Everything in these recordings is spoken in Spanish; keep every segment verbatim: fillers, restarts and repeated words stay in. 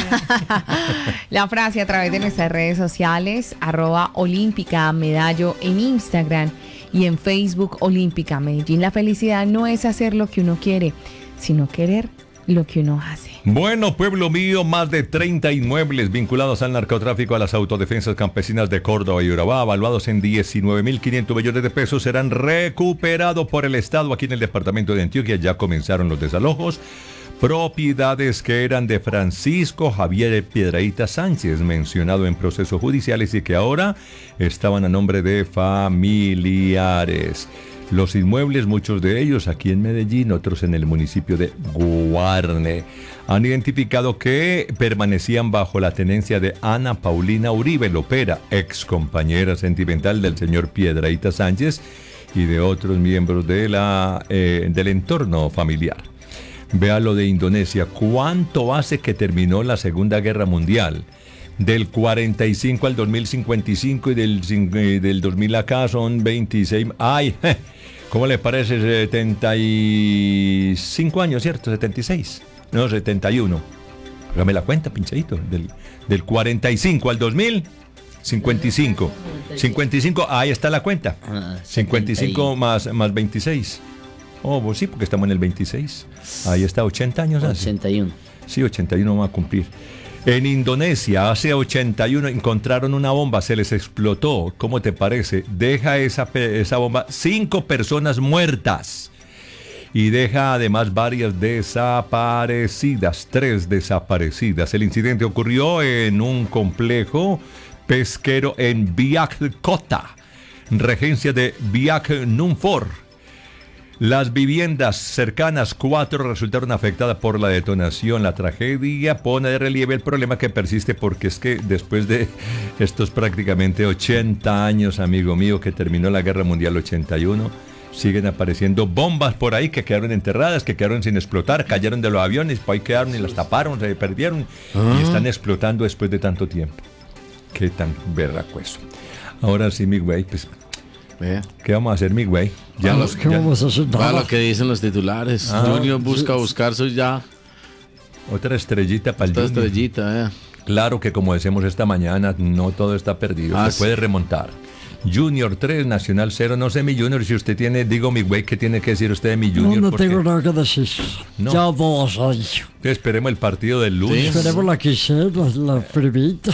La frase a través de nuestras redes sociales, arroba Olímpica Medallo en Instagram y en Facebook Olímpica Medellín. La felicidad no es hacer lo que uno quiere, sino querer lo que uno hace. Bueno, pueblo mío, más de treinta inmuebles vinculados al narcotráfico a las autodefensas campesinas de Córdoba y Urabá, evaluados en diecinueve mil quinientos millones de pesos, serán recuperados por el Estado aquí en el departamento de Antioquia. Ya comenzaron los desalojos. Propiedades que eran de Francisco Javier Piedrahíta Sánchez, mencionado en procesos judiciales, y que ahora estaban a nombre de familiares. Los inmuebles, muchos de ellos aquí en Medellín, otros en el municipio de Guarne, han identificado que permanecían bajo la tenencia de Ana Paulina Uribe Lopera, ex compañera sentimental del señor Piedrahíta Sánchez y de otros miembros de la, eh, del entorno familiar. Vea lo de Indonesia. ¿Cuánto hace que terminó la Segunda Guerra Mundial? Del cuarenta y cinco al dos mil cincuenta y cinco y del, del dos mil acá son veintiséis. ¡Ay! ¿Cómo le parece? setenta y cinco años, ¿cierto? setenta y seis. No, setenta y uno. Hágame la cuenta, pinchadito. Del, del cuarenta y cinco al dos mil cincuenta y cinco. cincuenta y cinco, ahí está la cuenta. cincuenta y cinco más, más veintiséis. Oh, pues sí, porque estamos en el veintiséis. Ahí está, ochenta años hace. ochenta y uno. Sí, ochenta y uno va a cumplir. En Indonesia, hace ochenta y uno, encontraron una bomba, se les explotó. ¿Cómo te parece? Deja esa, esa bomba, cinco personas muertas. Y deja además varias desaparecidas, tres desaparecidas. El incidente ocurrió en un complejo pesquero en Biak Kota, regencia de Biak Numfor. Las viviendas cercanas, cuatro, resultaron afectadas por la detonación. La tragedia pone de relieve el problema que persiste, porque es que después de estos prácticamente ochenta años, amigo mío, que terminó la Guerra Mundial ochenta y uno, siguen apareciendo bombas por ahí que quedaron enterradas, que quedaron sin explotar, cayeron de los aviones, por ahí quedaron y las taparon, se perdieron, ah. y están explotando después de tanto tiempo. Qué tan berraco eso. Ahora sí, mi güey, pues... Vea. ¿Qué vamos a hacer, mi güey? Ya los que vamos a hacer nada. Lo que dicen los titulares. Ah, Junior busca sí. buscar su ya. Otra estrellita para el Otra Junior. estrellita, eh. Claro que, como decimos esta mañana, no todo está perdido. Ah, Se sí. puede remontar. Junior tres, Nacional cero. No sé, mi Junior, si usted tiene, digo, mi güey, ¿qué tiene que decir usted de mi Junior? No, no tengo nada que decir. No. Ya todos ha dicho. Esperemos el partido del lunes. Sí, esperemos la que sea, la, la primita.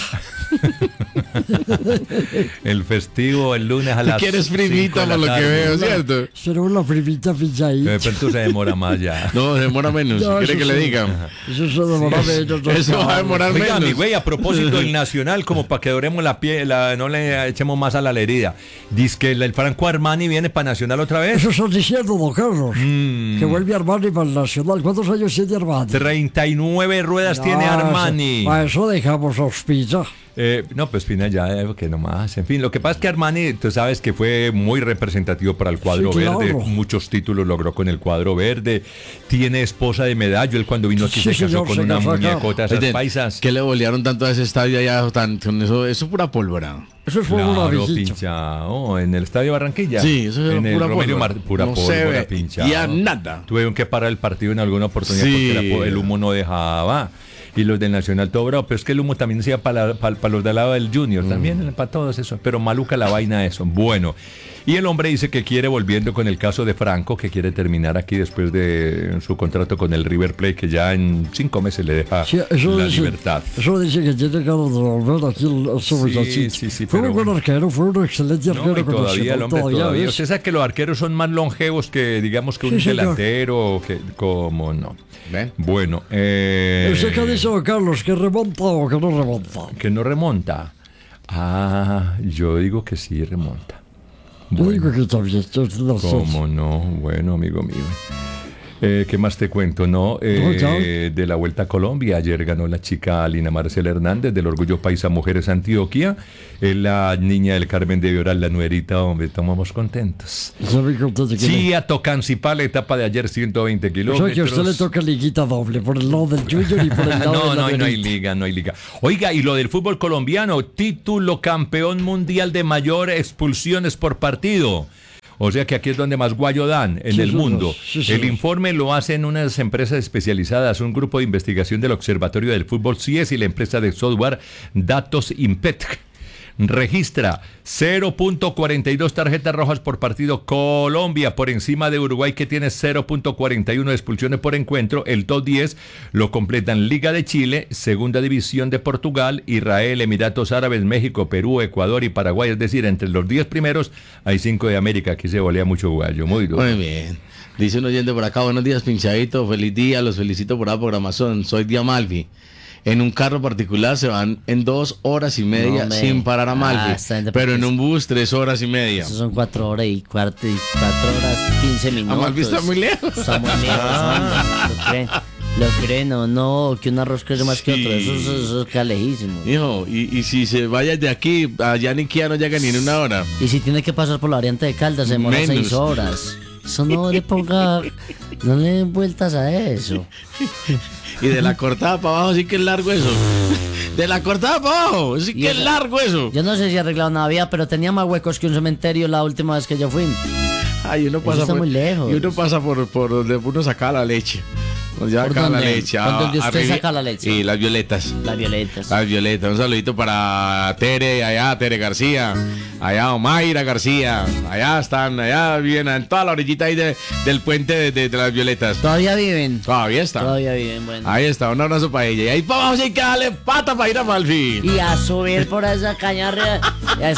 El festivo el lunes a las ¿Tú quieres primita por lo que veo, cierto? Esperemos la primita pinchadita. De pronto se demora más ya. No, se demora menos. No, ¿quiere que sí. le digan? Eso se demora sí. menos. No eso va a demorar Oiga, menos. mi güey, a propósito del Nacional, como para que doremos la piel, la, no le echemos más a la herida. Dice que el Franco Armani viene para Nacional otra vez. Eso están diciendo, don Carlos. Mm. Que vuelve Armani para el Nacional. ¿Cuántos años tiene Armani? treinta y nueve ruedas no, tiene Armani. Para eso dejamos a Ospina. Eh, no, pues Pina ya, eh, que nomás. En fin, lo que pasa es que Armani, tú sabes que fue muy representativo para el cuadro sí, claro. verde. Muchos títulos logró con el cuadro verde. Tiene esposa de Medallo. Él cuando vino aquí sí, se casó señor, con se una muñecota, esas paisas. ¿Qué le bolearon tanto a ese estadio allá? Tanto, eso, eso pura pólvora. Eso fue claro, una pincha. Oh, en el estadio Barranquilla. Sí, eso es en pura el Romelio pólvora. Mar, pura no pólvora, pincha. Ya nada. Tuvieron que parar el partido en alguna oportunidad sí. porque la, el humo no dejaba. Y los del Nacional todo bravo, pero es que el humo también se iba para, para, para los del lado del Junior, mm. también para todos eso, pero maluca la vaina eso. Bueno, y el hombre dice que quiere, volviendo con el caso de Franco, que quiere terminar aquí después de su contrato con el River Plate, que ya en cinco meses le deja sí, la dice, libertad. Eso dice que tiene ganas de volver aquí al sí, sí, sí, Fue pero, un buen arquero, fue un excelente arquero. No, y todavía el hombre todavía, todavía. Es. Usted sabe que los arqueros son más longevos que, digamos, que un sí, delantero, que, como no. ¿Ven? Bueno, eh... ¿Usted qué dice, Carlos? ¿Que remonta o que no remonta? Que no remonta. Ah, yo digo que sí remonta. Bueno, yo digo que también. No ¿Cómo no? Bueno, amigo mío. Eh, ¿Qué más te cuento? No, eh, de la Vuelta a Colombia. Ayer ganó la chica Lina Marcela Hernández del Orgullo Paisa Mujeres Antioquia. Es la niña del Carmen de Vioral, la nuerita, hombre. Estamos contentos. Sí, a Tocancipá, la etapa de ayer, ciento veinte kilómetros. O sea, que a usted le toca liguita doble, por el lado del Junior y por el lado no, de la no, no hay liga, no hay liga. Oiga, y lo del fútbol colombiano, título campeón mundial de mayor expulsiones por partido. O sea que aquí es donde más guayo dan en Sí, el señor. mundo. Sí, El señor. informe lo hacen unas empresas especializadas, un grupo de investigación del Observatorio del Fútbol C I E S y la empresa de software Datos Impet. Registra cero punto cuarenta y dos tarjetas rojas por partido. Colombia por encima de Uruguay, que tiene cero punto cuarenta y uno expulsiones por encuentro. El top diez lo completan Liga de Chile, Segunda División de Portugal, Israel, Emiratos Árabes, México, Perú, Ecuador y Paraguay. Es decir, entre los diez primeros hay cinco de América. Aquí se volea mucho guayo, muy duro. Muy bien. Dice un oyente por acá, buenos días, Pinchadito, feliz día, los felicito por la programación, soy Diamalvi. En un carro particular se van en dos horas y media No, me- sin parar a Ah, Malvi, está bien, pero en porque un bus tres horas y media. Eso son cuatro horas y cuarto y cuatro horas quince minutos. Malvi está muy lejos. Está muy lejos. Ah. hombre. ¿Lo creen? Lo creen o no, que un arroz crece más que Sí. otro. Eso, eso, eso queda lejísimo. Hijo, y, y si se vaya de aquí, allá ni Kia no llega ni en una hora. Y si tiene que pasar por la variante de Caldas, se demora Menos. seis horas. Eso no le ponga, no le den vueltas a eso. Y de la cortada para abajo sí que es largo eso. De la cortada para abajo, sí Y que es eso- largo eso. Yo no sé si he arreglado una vía, pero tenía más huecos que un cementerio la última vez que yo fui. Ay, uno pasa está por, muy lejos. Y uno pasa por, por donde uno saca la leche. Donde ya ¿Por saca la dónde? leche. ¿Por donde usted arriba- saca la leche? Y las violetas. Las violetas. Las violetas. Un saludito para Tere, allá, Tere García. Allá, Omaira García. Allá están, allá viven en toda la orillita ahí de- del puente de, de- de las violetas. Todavía viven. Todavía está. Todavía viven, bueno. Ahí está, un abrazo para ella. Y ahí para abajo sí que darle pata para ir a Malfi. Y a subir por esa caña arriba.